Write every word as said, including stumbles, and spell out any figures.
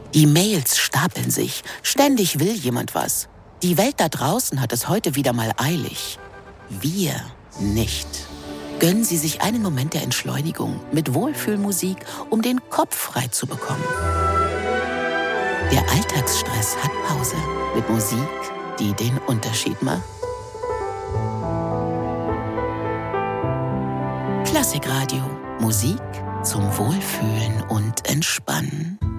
Die Mails stapeln sich. Ständig will jemand was. Die Welt da draußen hat es heute wieder mal eilig. Wir nicht. Gönnen Sie sich einen Moment der Entschleunigung mit Wohlfühlmusik, um den Kopf frei zu bekommen. Der Alltagsstress hat Pause mit Musik, die den Unterschied macht. Klassikradio. Musik zum Wohlfühlen und Entspannen.